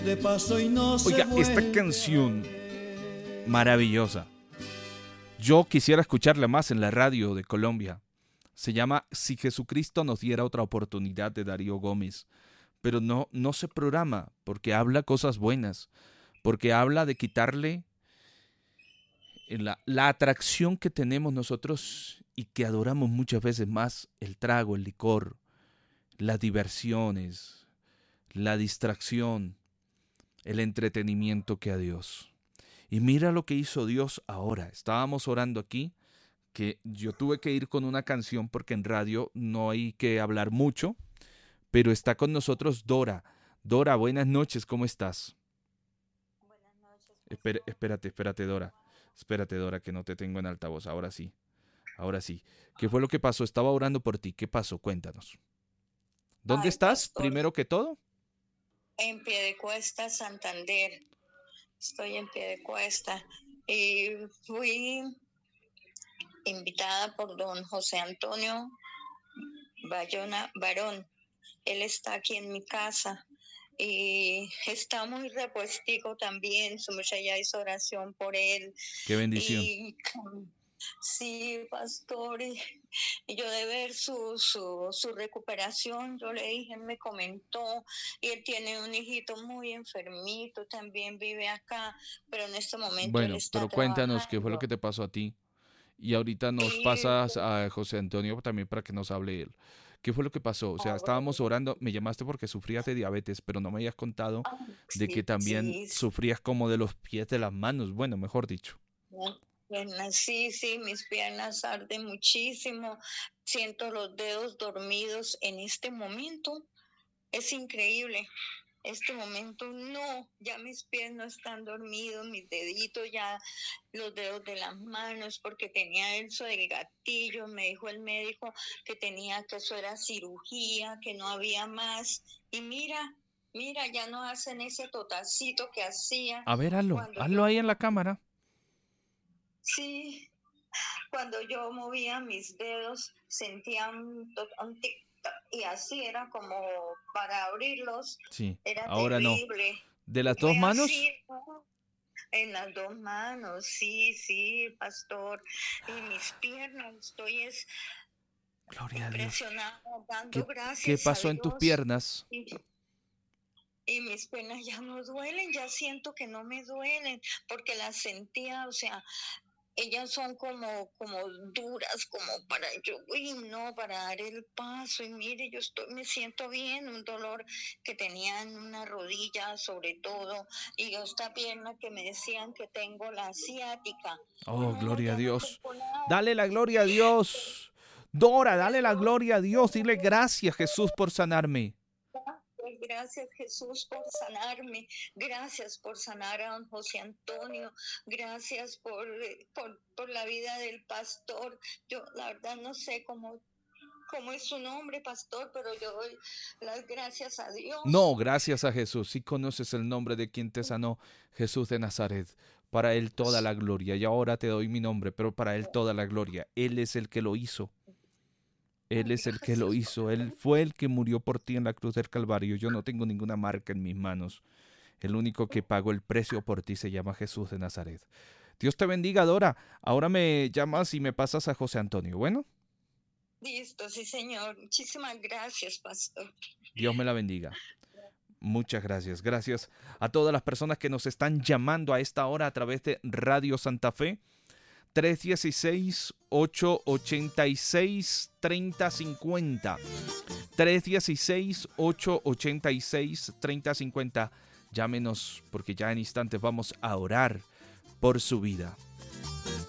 De paso y no Oiga, esta canción maravillosa. Yo quisiera escucharla más en la radio de Colombia. Se llama Si Jesucristo nos diera otra oportunidad, de Darío Gómez. Pero no se programa porque habla cosas buenas. Porque habla de quitarle la atracción que tenemos nosotros y que adoramos muchas veces más: el trago, el licor, las diversiones, la distracción, el entretenimiento, que a Dios. Y mira lo que hizo Dios ahora. Estábamos orando aquí, que yo tuve que ir con una canción porque en radio no hay que hablar mucho, pero está con nosotros Dora. Dora, buenas noches, ¿cómo estás? Buenas noches, Espérate, Dora. Espérate, Dora, que no te tengo en altavoz. Ahora sí, ahora sí. ¿Qué fue lo que pasó? Estaba orando por ti. ¿Qué pasó? Cuéntanos. ¿Dónde Ay, estás, pastor, primero que todo? en Piedecuesta, Santander. Estoy en Piedecuesta y fui invitada por don José Antonio Bayona Barón. Él está aquí en mi casa y está muy repuestico también. Su muchacha ya hizo oración por él. Qué bendición. Y sí, pastor, y yo de ver su recuperación, yo le dije, él me comentó, y él tiene un hijito muy enfermito, también vive acá, pero en este momento él Bueno, está pero cuéntanos qué fue lo trabajando. que te pasó a ti. Y ahorita nos Y pasas a José Antonio también para que nos hable él. ¿Qué fue lo que pasó? O sea, estábamos orando, me llamaste porque sufrías de diabetes, pero no me habías contado de que sí, también sí, sufrías como de los pies, de las manos, bueno, mejor dicho. sí, mis piernas arden muchísimo, siento los dedos dormidos en este momento, es increíble. Este momento no, ya mis pies no están dormidos, mis deditos ya, los dedos de las manos, porque tenía eso del gatillo. Me dijo el médico que tenía, que eso era cirugía, que no había más. Y mira, ya no hacen ese totacito que hacían A ver, cuando hazlo yo, ahí en la cámara. sí, cuando yo movía mis dedos, sentía un tic-tac, y así era como para abrirlos, Sí, era ahora no. terrible. ¿De las dos Fue manos? así, ¿no? En las dos manos, sí, pastor. Y mis piernas, estoy Gloria a Dios. impresionada, dando ¿Qué gracias a pasó en tus Dios. piernas? Y, y mis piernas ya no duelen, ya siento que no me duelen, porque las sentía, o sea, ellas son como duras, como para yo, no, para dar el paso. Y mire, me siento bien, un dolor que tenía en una rodilla sobre todo, y esta pierna que me decían que tengo la ciática. Oh, No, gloria a ya no Dios. tengo nada. Dale la gloria a Dios. Dora, dale la Estoy gloria a Dios. Dile gracias, Jesús, por sanarme. Gracias, Jesús, por sanarme. Gracias por sanar a don José Antonio. Gracias por la vida del pastor. Yo la verdad no sé cómo es su nombre, pastor, pero yo doy las gracias a No, Dios. gracias a Jesús. Si conoces el nombre de quien te sanó, Jesús de Nazaret. Para Él toda la gloria. Y ahora te doy mi nombre, pero para Él toda la gloria. Él es el que lo hizo. Él es el que lo Gracias, hizo. Él pastor. fue el que murió por ti en la cruz del Calvario. Yo no tengo ninguna marca en mis manos. El único que pagó el precio por ti se llama Jesús de Nazaret. Dios te bendiga, Dora. Ahora me llamas y me pasas a José Antonio. Bueno, Listo, sí, señor. Muchísimas gracias, pastor. Dios me la bendiga. Muchas gracias. Gracias a todas las personas que nos están llamando a esta hora a través de Radio Santa Fe. 316-886-3050. 316-886-3050. Llámenos porque ya en instantes vamos a orar por su vida.